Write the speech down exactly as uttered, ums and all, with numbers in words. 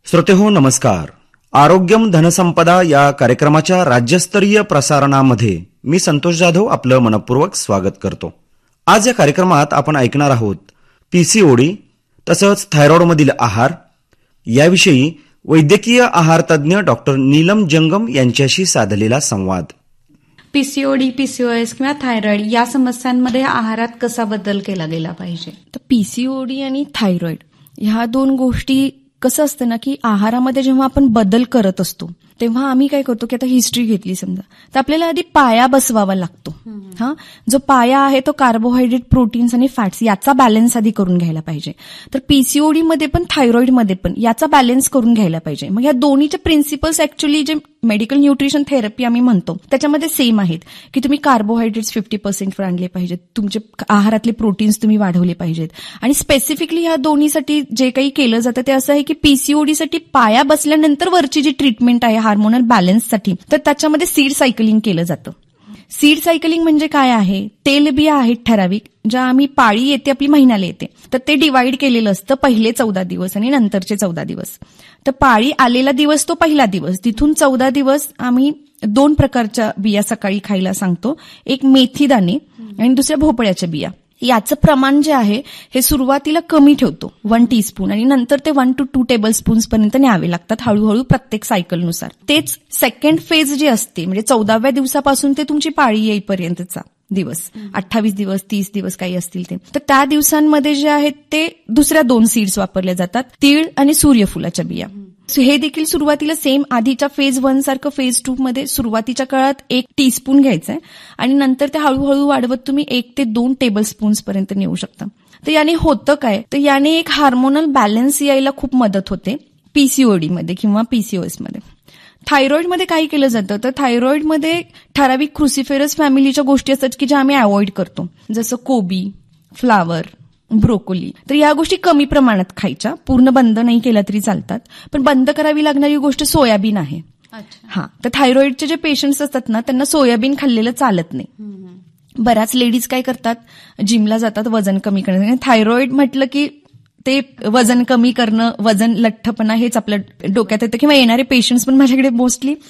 श्रोतेहो नमस्कार. आरोग्यम धनसंपदा या कार्यक्रमाच्या राज्यस्तरीय प्रसारणामध्ये मी संतोष जाधव आपलं मनपूर्वक स्वागत करतो. आज या कार्यक्रमात आपण ऐकणार आहोत पीसीओडी तसंच थायरॉइडमधील आहार याविषयी वैद्यकीय आहार तज्ज्ञ डॉक्टर नीलम जंगम यांच्याशी साधलेला संवाद. पीसीओडी, पीसीओएस किंवा थायरॉइड या समस्यांमध्ये आहारात कसा बदल केला गेला पाहिजे? तर पीसीओडी आणि थायरॉइड ह्या दोन गोष्टी कसं असतं ना की आहारामध्ये जेव्हा आपण बदल करत असतो तेव्हा आम्ही काय करतो की आता हिस्ट्री घेतली समजा तर आपल्याला आधी पाया बसवावा लागतो. हा जो पाया आहे तो कार्बोहायड्रेट, प्रोटीन्स आणि फॅट्स याचा बॅलन्स आधी करून घ्यायला पाहिजे. तर पीसीओडी मध्ये पण थायरॉइडमध्ये पण याचा बॅलन्स करून घ्यायला पाहिजे. मग या दोन्हीचे प्रिन्सिपल्स ऍक्च्युअली जे मेडिकल न्यूट्रिशन थेरपी आम्ही म्हणतो त्याच्यामध्ये सेम आहेत की तुम्ही कार्बोहायड्रेट्स फिफ्टी पर्सेंट आणले पाहिजेत, तुमचे आहारातले प्रोटीन्स तुम्ही वाढवले पाहिजेत. आणि स्पेसिफिकली ह्या दोन्हीसाठी जे काही केलं जातं ते असं आहे की पीसीओडीसाठी पाया बसल्यानंतर वरची जी ट्रीटमेंट आहे हार्मोनल बॅलन्ससाठी तर त्याच्यामध्ये सीड सायकलिंग केलं जातं. सीड सायकलिंग म्हणजे काय आहे? तेलबिया आहेत ठराविक ज्या आम्ही पाळी येते आपली महिन्याला येते तर ते डिवाइड केलेलं असतं पहिले चौदा दिवस आणि नंतरचे चौदा दिवस. तर पाळी आलेला दिवस तो पहिला दिवस, तिथून चौदा दिवस आम्ही दोन प्रकारच्या बिया सकाळी खायला सांगतो. एक मेथी दाणे आणि दुसऱ्या भोपळ्याच्या बिया. याचं प्रमाण जे आहे हे सुरुवातीला कमी ठेवतो वन टीस्पून आणि नंतर ते one two to table spoons पर्यंत न्यावे लागतात हळूहळू प्रत्येक सायकलनुसार. तेच सेकंड फेज जे असते म्हणजे चौदाव्या दिवसापासून ते तुमची पाळी येईपर्यंतचा दिवस, अठ्ठावीस दिवस, तीस दिवस काही असतील ते, तर त्या दिवसांमध्ये जे आहेत ते दुसऱ्या दोन सीड्स वापरल्या जातात, तीळ आणि सूर्यफुलाच्या बिया. हे देखील सुरुवातीला सेम आधीच्या फेज वन सारखं फेज टू मध्ये सुरुवातीच्या काळात एक टीस्पून घ्यायचंय आणि नंतर ते हळूहळू वाढवत तुम्ही एक ते दोन टेबल स्पून्स पर्यंत नेऊ शकता. तर याने होतं काय तर याने एक हार्मोनल बॅलन्स यायला खूप मदत होते पीसीओडीमध्ये किंवा पीसीओएसमध्ये. थायरॉइडमध्ये काय केलं जातं तर थायरॉइडमध्ये ठराविक क्रुसिफेरस फॅमिलीच्या गोष्टी असतात की ज्या आम्ही अवॉइड करतो, जसं कोबी, फ्लावर, ब्रोकोली. तर या गोष्टी कमी प्रमाणात खायच्या, पूर्ण बंद नाही केल्या तरी चालतात, पण बंद करावी लागणारी गोष्ट सोयाबीन आहे. हा तर थायरॉइडचे जे पेशंट्स असतात ना त्यांना सोयाबीन खाल्लेलं चालत नाही. बऱ्याच लेडीज काय करतात, जिमला जातात वजन कमी करण्यासाठी. थायरॉइड म्हटलं की ते वजन कमी करणं, वजन लठ्ठपणा हेच आपल्या डोक्यात येतं किंवा येणारे पेशंट्स पण माझ्याकडे मोस्टली